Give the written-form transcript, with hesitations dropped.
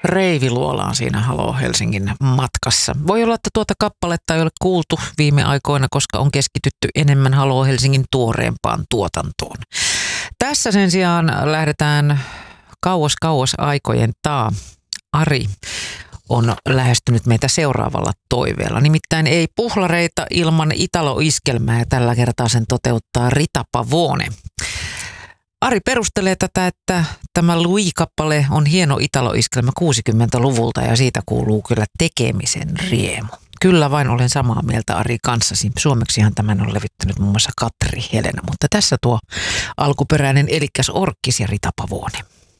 Reiviluolaan siinä Halo Helsingin matkassa. Voi olla, että tuota kappaletta ei ole kuultu viime aikoina, koska on keskitytty enemmän Halo Helsingin tuoreempaan tuotantoon. Tässä sen sijaan lähdetään kauas aikojen taa. Ari on lähestynyt meitä seuraavalla toiveella. Nimittäin ei puhlareita ilman Italo-iskelmää, ja tällä kertaa sen toteuttaa Rita Pavone. Ari perustelee tätä, että tämä Louis-kappale on hieno Italo-iskelmä 60-luvulta ja siitä kuuluu kyllä tekemisen riemu. Kyllä vain olen samaa mieltä Ari kanssasi. Suomeksihan tämän on levittänyt muun muassa Katri Helena, mutta tässä tuo alkuperäinen Elikkäs Orkkis ja Rita Pavone.